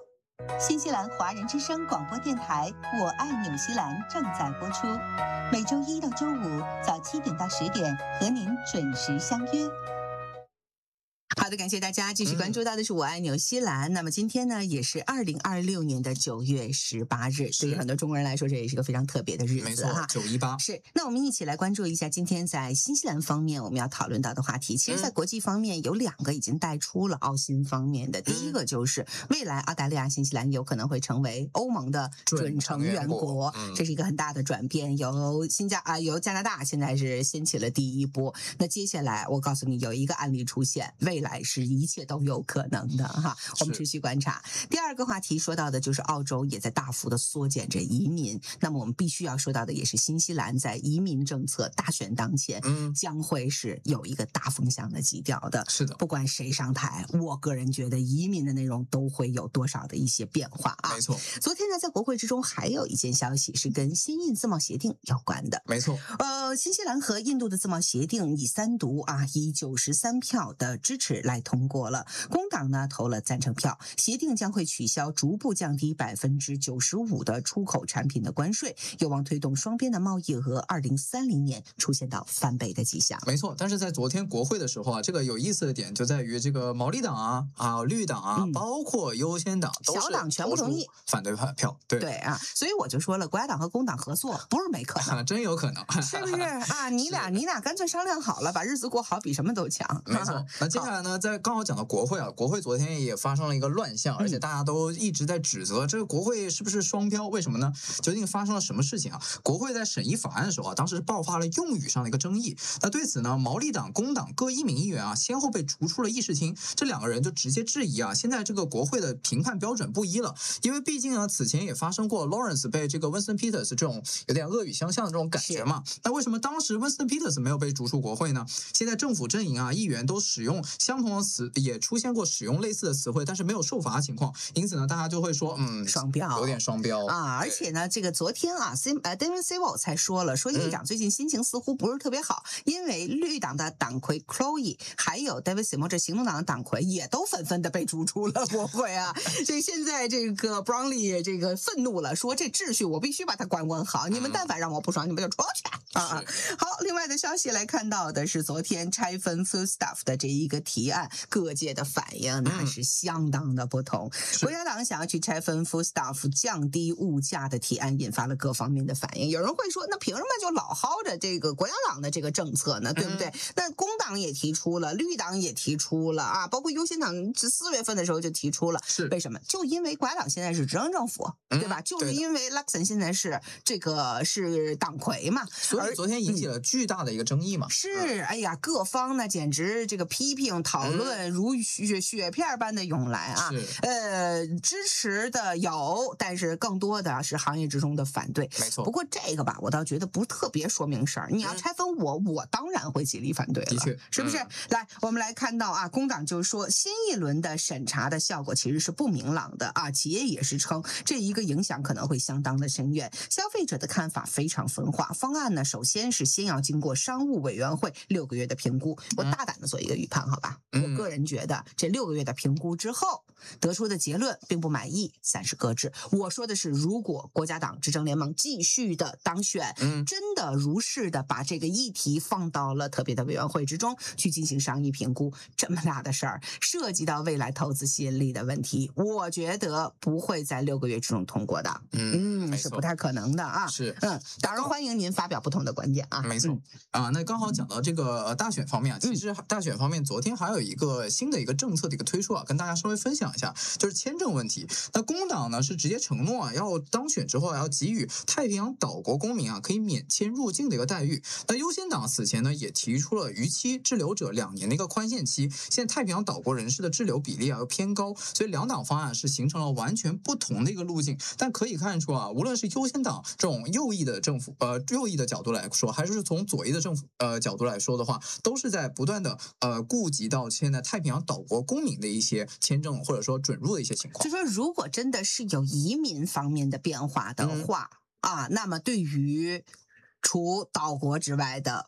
新西兰华人之声广播电台《我爱纽西兰》正在播出，每周一到周五早七点到十点和您准时相约。 好的，感谢大家继续关注到的是我爱纽西兰。嗯、那么今天呢，也是二零二六年的九月十八日，对于很多中国人来说，这也是个非常特别的日子， 没错哈。九一八是。那我们一起来关注一下今天在新西兰方面我们要讨论到的话题。其实，在国际方面有两个已经带出了澳新方面的。第一个就是未来澳大利亚、新西兰有可能会成为欧盟的准成员国，国嗯、这是一个很大的转变。由新加啊、呃，由加拿大现在是掀起了第一波。那接下来我告诉你，有一个案例出现，未来是一切都有可能的哈，我们持续观察。第二个话题说到的就是澳洲也在大幅的缩减着移民，那么我们必须要说到的也是新西兰在移民政策大选当前，嗯，将会是有一个大风向的基调的。 是的， 不管谁上台，我个人觉得移民的内容都会有多少的一些变化啊。 没错。 昨天呢，在国会之中还有一件消息是跟新印自贸协定有关的。 没错。 呃，新西兰和印度的自贸协定以三读啊，以九十三票的支持来通过了。工党呢投了赞成票，协定将会取消逐步降低百分之九十五的出口产品的关税，有望推动双边的贸易额二零三零年出现到翻倍的迹象。 没错，但是在昨天国会的时候啊，这个有意思的点就在于这个毛利党啊、啊绿党啊，嗯、包括优先党，都是小党全部同意反对票。对对啊，所以我就说了，国家党和工党合作不是没可能， 真有可能， 是不是啊？你俩你俩干脆商量好了，把日子过好，比什么都强。 没错。那接下来呢，在刚好讲到国会啊，国会昨天也发生了一个乱象，而且大家都一直在指责这个国会是不是双标？为什么呢？究竟发生了什么事情啊？国会在审议法案的时候啊，当时爆发了用语上的一个争议。那对此呢，毛利党、工党各一名议员啊，先后被逐出了议事厅。这两个人就直接质疑啊，现在这个国会的评判标准不一了。因为毕竟呢，此前也发生过 Lawrence 被这个 Winston Peters 这种有点恶语相向的这种感觉嘛。那为什么当时 Winston Peters 没有被逐出国会呢？现在政府阵营啊，议员都使用相同的词，也出现过使用类似的词汇，但是没有受罚的情况，因此呢，大家就会说，嗯， 双标， 有点双标啊。而且呢，这个昨天啊 ，Sim 呃 David Civil 才说了，说议长最近心情似乎不是特别好，嗯、因为绿党的党魁 Chloe 还有 David Simon 这行动党的党魁也都纷纷的被逐出了国会啊。这现在这个 Brownlee 这个愤怒了，说这秩序我必须把它管管好，你们但凡让我不爽，你们就出去啊！好，另外的消息来看到的是，昨天拆分 Foodstuff 的这一个提案，各界的反应那是相当的不同。嗯、国家党想要去拆分 Foodstuff 降低物价的提案，引发了各方面的反应。有人会说，那凭什么就老薅着这个国家党的这个政策呢？对不对？嗯、那工党也提出了，绿党也提出了啊，包括优先党四月份的时候就提出了。 是为什么？就因为国家党现在是执政政府，嗯、对吧？就是因为 Luxon 现在是这个是党魁嘛， 所以昨天引起了巨大的一个争议嘛。 是，哎呀，各方呢简直这个批评讨论如雪雪片般的涌来啊。呃，支持的有，但是更多的是行业之中的反对。 没错。 不过这个吧，我倒觉得不特别说明事儿。你要拆分我，嗯、我当然会极力反对了。 的确， 是不是？ 嗯、 来，我们来看到啊，工党就说新一轮的审查的效果其实是不明朗的啊，企业也是称这一个影响可能会相当的深远。消费者的看法非常分化。方案呢，首先是先要经过商务委员会六个月的评估。我大胆的做一个预判，好吧？嗯、我个人觉得这六个月的评估之后得出的结论并不满意，暂时搁置。我说的是，如果国家党执政联盟继续的当选，嗯、真的如是的把这个议题放到了特别的委员会之中去进行商议评估，这么大的事儿涉及到未来投资吸引力的问题，我觉得不会在六个月之中通过的。嗯，嗯是不太可能的啊。 是， 嗯，当然欢迎您发表不同的观点啊。 没错、嗯、啊，那刚好讲到这个大选方面啊，其实大选方面昨天还有一个新的一个政策的一个推出啊，跟大家稍微分享一下，就是签证问题。那工党呢是直接承诺啊，要当选之后要给予太平洋岛国公民啊可以免签入境的一个待遇。那优先党此前呢也提出了逾期滞留者两年的一个宽限期，现在太平洋岛国人士的滞留比例啊又偏高，所以两党方案是形成了完全不同的一个路径。但可以看出啊，无论是优先党这种右翼的政府呃右翼的角度来说，还是从左翼的政府呃角度来说的话，都是在不断的呃顾及到现在太平洋岛国公民的一些签证或者说准入的一些情况。 就说如果真的是有移民方面的变化的话、嗯、啊，那么对于除岛国之外的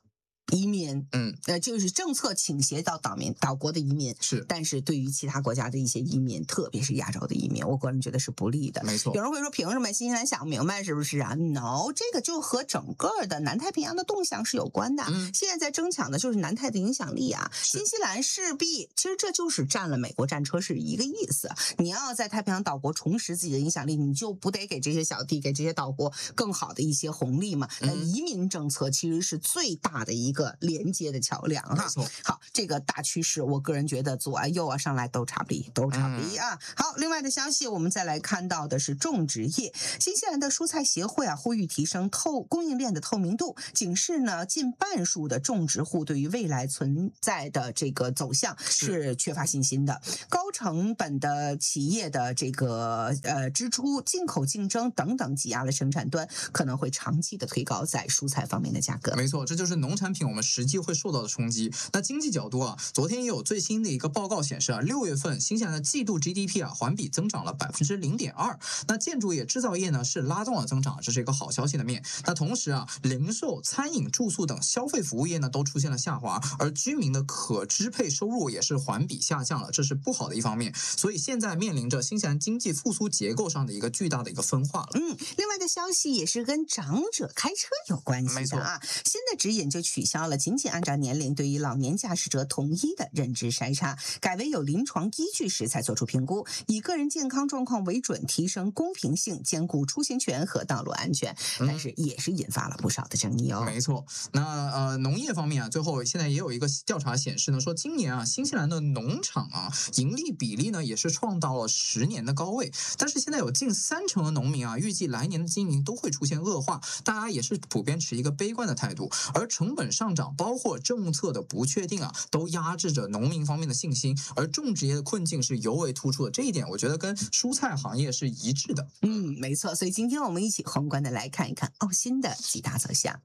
移民， 嗯， 呃，就是政策倾斜到岛民岛国的移民是， 但是对于其他国家的一些移民，特别是亚洲的移民，我个人觉得是不利的。 没错， 有人会说，凭什么新西兰想不明白是不是啊 ？No， 这个就和整个的南太平洋的动向是有关的。嗯、现在在争抢的就是南太的影响力啊。新西兰势必，其实这就是占了美国战车是一个意思。你要在太平洋岛国重拾自己的影响力，你就不得给这些小弟、给这些岛国更好的一些红利嘛？那、嗯、移民政策其实是最大的一个连接的桥梁哈。好，这个大趋势，我个人觉得左啊右啊上来都差不离，都差不离啊。嗯、好，另外的消息，我们再来看到的是种植业。新西兰的蔬菜协会啊，呼吁提升透供应链的透明度，警示呢，近半数的种植户对于未来存在的这个走向是缺乏信心的。高成本的企业的这个呃支出、进口竞争等等挤压了生产端，可能会长期的推高在蔬菜方面的价格。 没错，这就是农产品我们实际会受到的冲击。那经济角度啊，昨天也有最新的一个报告显示啊，六月份新西兰的季度 G D P 啊环比增长了百分之零点二。那建筑业、制造业呢是拉动了增长，这是一个好消息的面。那同时啊，零售、餐饮、住宿等消费服务业呢都出现了下滑，而居民的可支配收入也是环比下降了，这是不好的一方面。所以现在面临着新西兰经济复苏结构上的一个巨大的一个分化了。 嗯，另外的消息也是跟长者开车有关系的啊。新的指引就取消了仅仅按照年龄对于老年驾驶者统一的认知筛查，改为有临床依据时才做出评估，以个人健康状况为准，提升公平性，兼顾出行权和道路安全。但是也是引发了不少的争议哦。 没错，那呃农业方面啊，最后现在也有一个调查显示呢，说今年啊新西兰的农场啊盈利比例呢也是创到了十年的高位，但是现在有近三成的农民啊预计来年的经营都会出现恶化，大家也是普遍持一个悲观的态度，而成本上涨包括政策的不确定啊都压制着农民方面的信心，而种植业的困境是尤为突出的，这一点我觉得跟蔬菜行业是一致的。 嗯，没错，所以今天我们一起宏观的来看一看澳新的几大走向。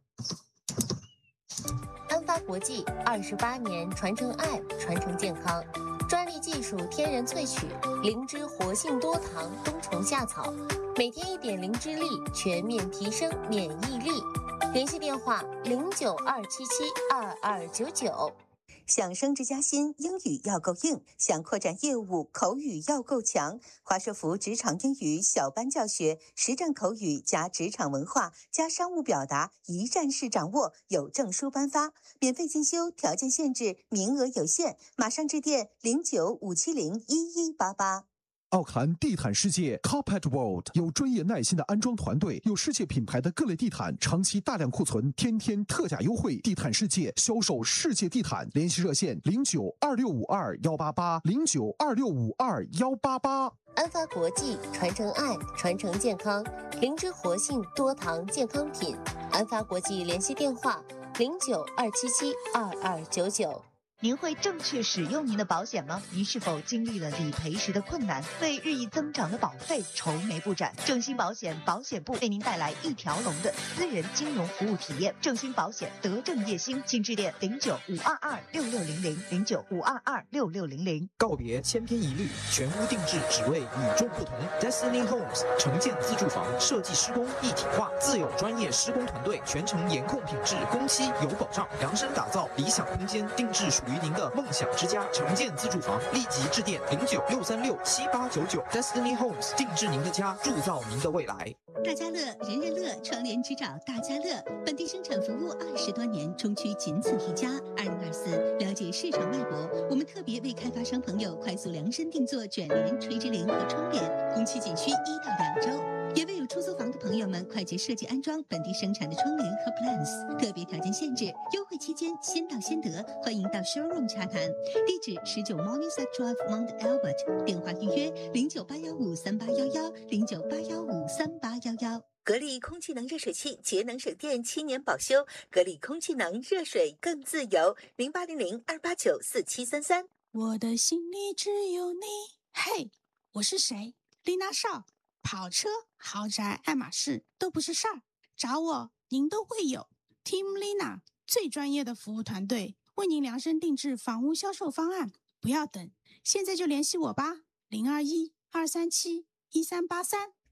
安发国际二十八年传承爱，传承健康，专利技术天然萃取，灵芝活性多糖冬虫夏草，每天一点灵芝粒，全面提升免疫力。联系电话零九二七七二二九九。 想升职加薪，英语要够硬；想扩展业务，口语要够强。华硕福职场英语小班教学，实战口语加职场文化加商务表达，一站式掌握，有证书颁发，免费进修，条件限制，名额有限，马上致电零九五七零一一八八。 奥克兰地毯世界 Carpet World 有专业耐心的安装团队，有世界品牌的各类地毯，长期大量库存，天天特价优惠。地毯世界销售世界地毯，联系热线零九二六五二幺八八零九二六五二幺八八。 安发国际传承爱，传承健康，灵芝活性多糖健康品。安发国际联系电话零九二七七二二九九。 您会正确使用您的保险吗？您是否经历了理赔时的困难，为日益增长的保费愁眉不展？正兴保险保险部为您带来一条龙的私人金融服务体验。正兴保险德正业兴，请致电零九五二二六六零零零九五二二六六零零。 告别千篇一律，全屋定制，只为与众不同。Destiny Homes 城建自住房设计施工一体化，自有专业施工团队，全程严控品质，工期有保障，量身打造理想空间，定制属于您的梦想之家。城建自住房，立即致电零九六三六七八九九。Destiny Homes 定制您的家，铸造您的未来。 大家乐，人人乐，窗帘只找大家乐。本地生产服务二十多年，中区仅此一家。二零二四，了解市场脉搏，我们特别为开发商朋友快速量身定做卷帘、垂直帘和窗帘，工期仅需一到两周。也为有出租房的朋友们快捷设计安装本地生产的窗帘和 plans， 特别条件限制，优惠期间先到先得，欢迎到 showroom 查谈。地址十九 Morningside Drive Mount Albert， 电话预约零九八幺五三八幺幺零九八幺五三八幺幺。 格力空气能热水器节能省电七年保修，格力空气能热水更自由，零八零零二八九四七三三。 我的心里只有你。嘿，我是谁？丽娜少。跑车、豪宅、爱马仕都不是事儿，找我您都会有。Team Lina 最专业的服务团队，为您量身定制房屋销售方案，不要等，现在就联系我吧，零二一二三七一三八三。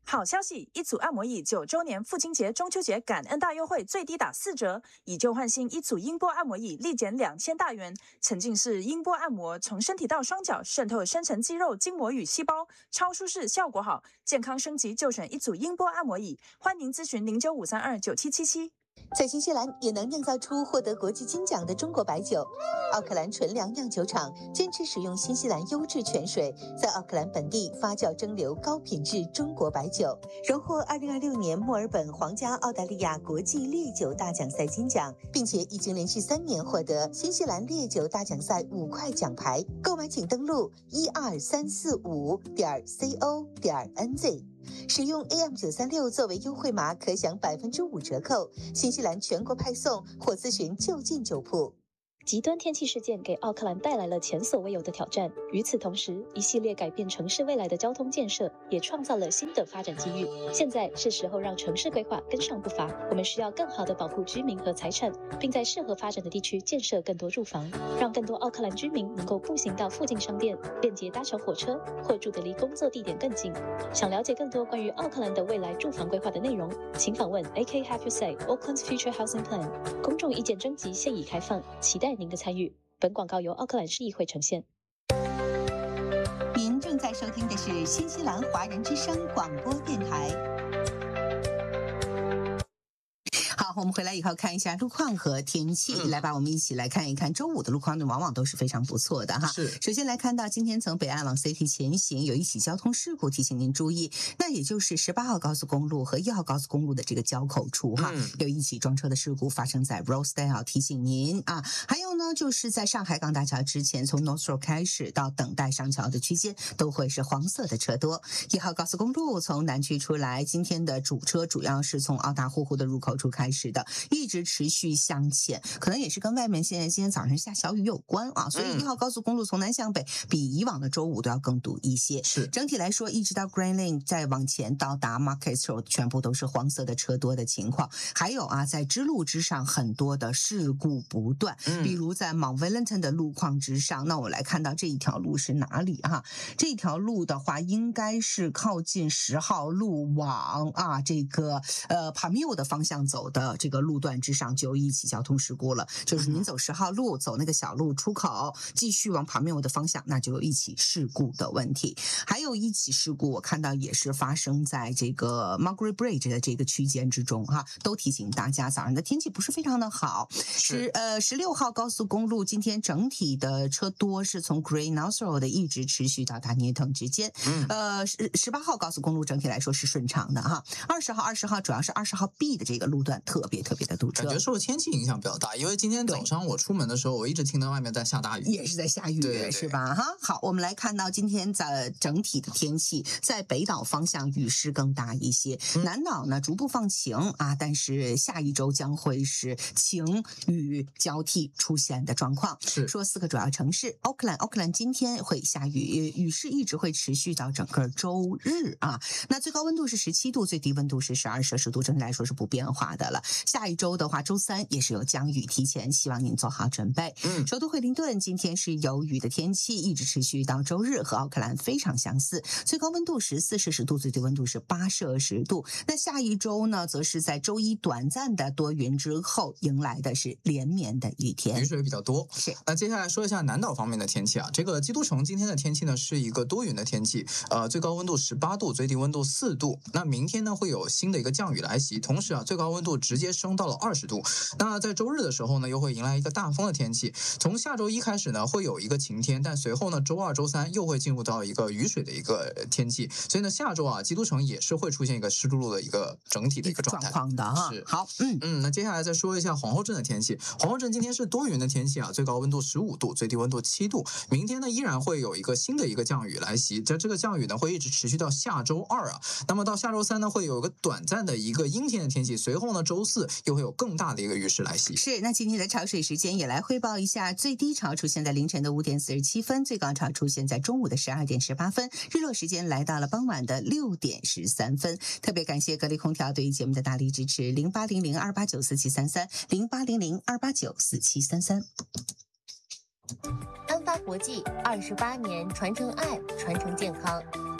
好消息！一组按摩椅九周年父亲节、中秋节感恩大优惠，最低打四折，以旧换新，一组音波按摩椅立减两千大元。沉浸式音波按摩，从身体到双脚，渗透深层肌肉、筋膜与细胞，超舒适，效果好，健康升级就选一组音波按摩椅。欢迎咨询零九五三二九七七七。 在新西兰也能酿造出获得国际金奖的中国白酒。奥克兰纯粮酿酒厂坚持使用新西兰优质泉水，在奥克兰本地发酵蒸馏高品质中国白酒，荣获二零二六年墨尔本皇家澳大利亚国际烈酒大奖赛金奖，并且已经连续三年获得新西兰烈酒大奖赛五块奖牌。购买请登录一二三四五点 co 点 nz。使用 A M 九三六作为优惠码，可享百分之五折扣。新西兰全国派送，或咨询就近酒铺。 极端天气事件给奥克兰带来了前所未有的挑战。与此同时，一系列改变城市未来的交通建设也创造了新的发展机遇。现在是时候让城市规划跟上步伐。我们需要更好地保护居民和财产，并在适合发展的地区建设更多住房，让更多奥克兰居民能够步行到附近商店，便捷搭乘火车，或住得离工作地点更近。想了解更多关于奥克兰的未来住房规划的内容，请访问 A K Have You Say Auckland's Future Housing Plan。公众意见征集现已开放，期待您的参与。本广告由奥克兰市议会呈现。 您正在收听的是新西兰华人之声广播电台。 好，我们回来以后看一下路况和天气，嗯、来吧，我们一起来看一看周五的路况呢，往往都是非常不错的哈。 是， 首先来看到今天从北岸往 C T 前行，有一起交通事故，提醒您注意，那也就是十八号高速公路和一号高速公路的这个交口处哈，嗯、有一起撞车的事故发生在 Rosedale， 提醒您啊。还有呢，就是在上海港大桥之前，从 North Road 开始到等待上桥的区间，都会是黄色的车多。一号高速公路从南区出来，今天的主车主要是从澳大户湖的入口处开始的，一直持续向前，可能也是跟外面现在今天早上下小雨有关啊，所以一号高速公路从南向北比以往的周五都要更堵一些。 是， 整体来说，一直到 Green Lane 再往前到达 Market Road， 全部都是黄色的车多的情况。还有啊，在支路之上很多的事故不断，嗯、比如在 Mount Wellington 的路况之上，那我来看到这一条路是哪里啊？这条路的话，应该是靠近十号路往啊这个呃 Palmyra 的方向走的这个路段之上，就有一起交通事故了。就是您走十号路，走那个小路出口，继续往 Palmyra 的方向，那就有一起事故的问题。还有一起事故，我看到也是发生在这个 Margaret Bridge 的这个区间之中哈，都提醒大家，早上的天气不是非常的好。是呃十六号高速公路今天整体的车多是从 Great North Road 一直持续到达 Newton 之间。嗯、呃十八号高速公路整体来说是顺畅的哈。二十号、二十号主要是二十号 B 的这个路段特别特别的堵车， 感觉受天气影响比较大。因为今天早上我出门的时候，我一直听到外面在下大雨， 也是在下雨，对对是吧？哈，好，我们来看到今天在整体的天气，在北岛方向雨势更大一些，嗯、南岛呢逐步放晴啊，但是下一周将会是晴雨交替出现的状况。 是说四个主要城市，奥克兰，奥克兰今天会下雨，雨势一直会持续到整个周日啊。那最高温度是十七度，最低温度是十二摄氏度，整体来说是不变化的了。下一周的话，周三也是有降雨提前，希望您做好准备。嗯，首都惠灵顿今天是有雨的天气，一直持续到周日，和奥克兰非常相似，最高温度十四摄氏度，最低温度是八摄氏度。那下一周呢，则是在周一短暂的多云之后，迎来的是连绵的雨天， 雨水比较多。 是。 那接下来说一下南岛方面的天气啊，这个基督城今天的天气呢是一个多云的天气，呃，最高温度十八度，最低温度四度。那明天呢会有新的一个降雨来袭，同时啊，最高温度直接升到了二十度。那在周日的时候呢，又会迎来一个大风的天气。从下周一开始呢，会有一个晴天，但随后呢，周二、周三又会进入到一个雨水的一个天气。所以呢，下周啊，基督城也是会出现一个湿漉漉的一个整体的一个状态。 状况的哈。 是。 好，嗯嗯，那接下来再说一下皇后镇的天气。皇后镇今天是多云的天气啊，最高温度十五度，最低温度七度。明天呢，依然会有一个新的一个降雨来袭，在这个降雨呢，会一直持续到下周二啊。那么到下周三呢，会有一个短暂的一个阴天的天气，随后呢，周四又会有更大的一个雨势来袭。 是，那今天的潮水时间也来汇报一下，最低潮出现在凌晨的五点四十七分，最高潮出现在中午的十二点十八分，日落时间来到了傍晚的六点十三分。特别感谢格力空调对于节目的大力支持，零八零零二八九四七三三，零八零零二八九四七三三。 安发国际二十八年，传承爱，传承健康。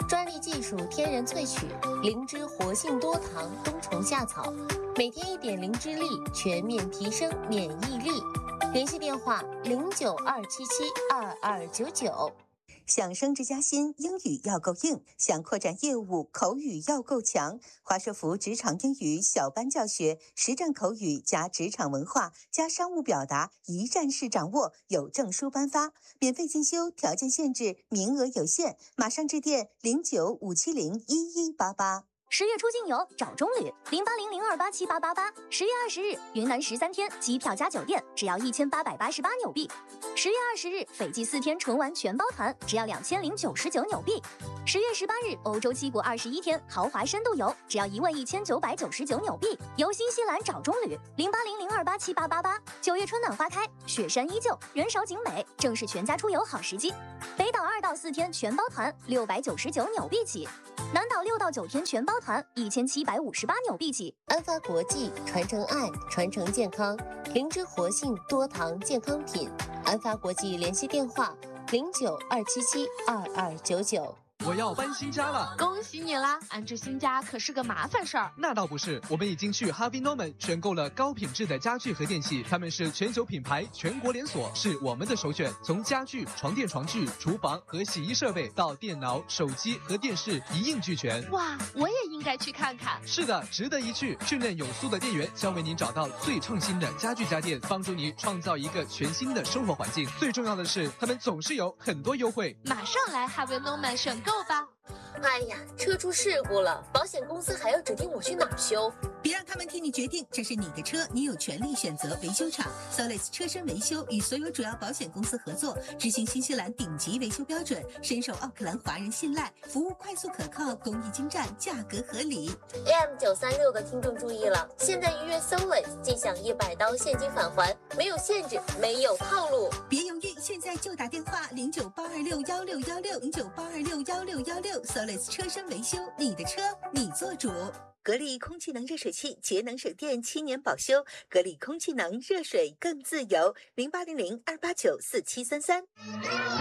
专利技术天然萃取，灵芝活性多糖冬虫夏草，每天一点灵芝粒，全面提升免疫力。联系电话零九二七七二二九九。 想升职加薪，英语要够硬；想扩展业务，口语要够强。华硕福职场英语小班教学，实战口语加职场文化加商务表达，一站式掌握，有证书颁发，免费进修，条件限制，名额有限，马上致电零九五七零一一八八。 十月出境游找中旅零八零零二八七八八八。十月二十日云南十三天机票加酒店只要一千八百八十八纽币。十月二十日斐济四天纯玩全包团只要两千零九十九纽币。十月十八日欧洲七国二十一天豪华深度游只要一万一千九百九十九纽币。游新西兰找中旅零八零零二八七八八八。九月春暖花开，雪山依旧，人少景美，正是全家出游好时机。北岛二到四天全包团六百九十九纽币起。南岛六到九天全包团一千七百五十八纽币起。 安发国际传承爱，传承健康，灵芝活性多糖健康品。安发国际联系电话零九二七七二二九九。 我要搬新家了， 恭喜你啦！安置新家可是个麻烦事儿。 那倒不是，我们已经去 Harvey Norman 选购了高品质的家具和电器，他们是全球品牌，全国连锁，是我们的首选。从家具、床垫、床具、厨房和洗衣设备到电脑、手机和电视一应俱全。 哇，我也应该去看看。 是的，值得一去。训练有素的店员将为您找到最创新的家具家电，帮助你创造一个全新的生活环境。最重要的是，他们总是有很多优惠。 马上来 Harvey Norman 选购吧。 哎呀，车出事故了，保险公司还要指定我去哪儿修？ 别让他们替你决定，这是你的车，你有权利选择维修厂。Solis 车身维修与所有主要保险公司合作，执行新西兰顶级维修标准，深受奥克兰华人信赖，服务快速可靠，工艺精湛，价格合理。 A M 九三六的听众注意了，现在预约 Solis 即享一百刀现金返还，没有限制，没有套路。 别犹豫，现在就打电话零九八二六幺六幺六零九八二六幺六幺六 Solis 车身维修，你的车你做主。 格力空气能热水器节能省电七年保修，格力空气能热水更自由，零八零零二八九四七三三。